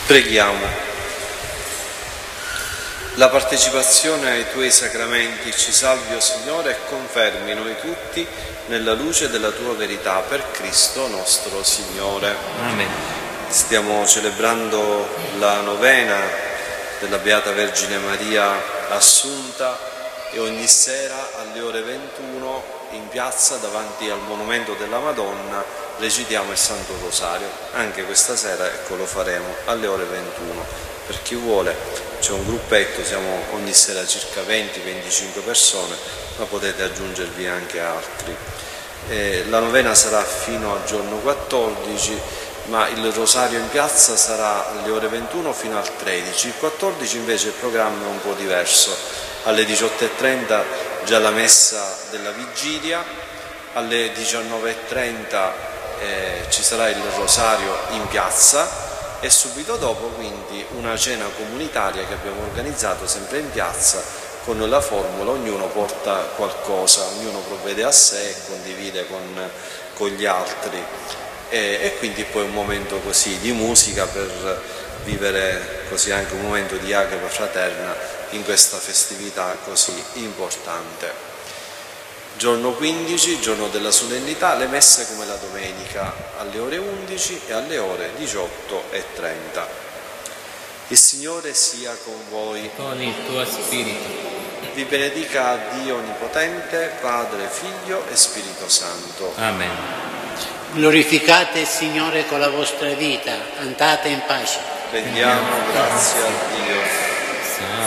Preghiamo. La partecipazione ai Tuoi sacramenti ci salvi, o Signore, e confermi noi tutti nella luce della Tua verità, per Cristo nostro Signore. Amen. Stiamo celebrando la novena della Beata Vergine Maria Assunta e ogni sera alle ore 21 in piazza davanti al monumento della Madonna recitiamo il Santo Rosario. Anche questa sera lo faremo alle ore 21. Per chi vuole, c'è un gruppetto, siamo ogni sera circa 20-25 persone, ma potete aggiungervi anche altri. La novena sarà fino al giorno 14, ma il rosario in piazza sarà alle ore 21 fino al 13. Il 14 invece il programma è un po' diverso. Alle 18:30 già la messa della vigilia, alle 19:30 ci sarà il rosario in piazza e subito dopo quindi una cena comunitaria che abbiamo organizzato sempre in piazza con la formula ognuno porta qualcosa, ognuno provvede a sé e condivide con gli altri e quindi poi un momento così di musica per vivere così anche un momento di agape fraterna in questa festività così importante. Giorno 15, giorno della solennità, le messe come la domenica alle ore 11 e alle ore 18:30. Il Signore sia con voi. Con il tuo spirito. Vi benedica Dio Onnipotente, Padre, Figlio e Spirito Santo. Amen. Glorificate il Signore con la vostra vita, andate in pace. Rendiamo grazie a Dio.